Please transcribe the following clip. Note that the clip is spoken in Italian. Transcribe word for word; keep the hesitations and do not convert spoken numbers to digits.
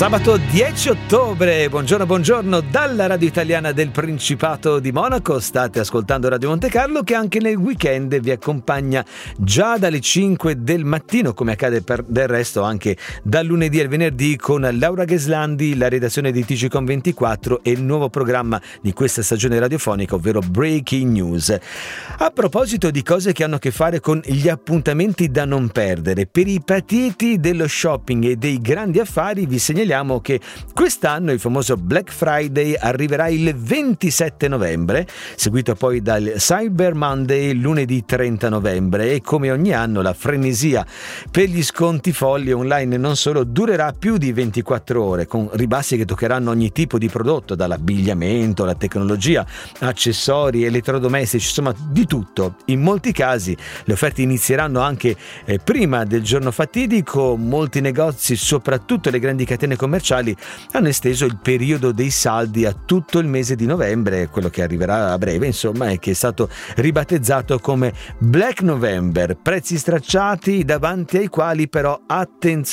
Sabato dieci ottobre, buongiorno buongiorno dalla radio italiana del Principato di Monaco. State ascoltando Radio Monte Carlo, che anche nel weekend vi accompagna già dalle cinque del mattino, come accade per del resto anche dal lunedì al venerdì, con Laura Gheslandi, la redazione di T G Com ventiquattro e il nuovo programma di questa stagione radiofonica, ovvero Breaking News. A proposito di cose che hanno a che fare con gli appuntamenti da non perdere, per i patiti dello shopping e dei grandi affari vi segnaliamo che quest'anno il famoso Black Friday arriverà il ventisette novembre, seguito poi dal Cyber Monday lunedì trenta novembre, e come ogni anno la frenesia per gli sconti folli online non solo durerà più di ventiquattro ore, con ribassi che toccheranno ogni tipo di prodotto, dall'abbigliamento alla tecnologia, accessori, elettrodomestici, insomma di tutto. In molti casi le offerte inizieranno anche eh, prima del giorno fatidico. Molti negozi, soprattutto le grandi catene commerciali, hanno esteso il periodo dei saldi a tutto il mese di novembre, quello che arriverà a breve insomma, e che è stato ribattezzato come Black November, prezzi stracciati davanti ai quali però attenzione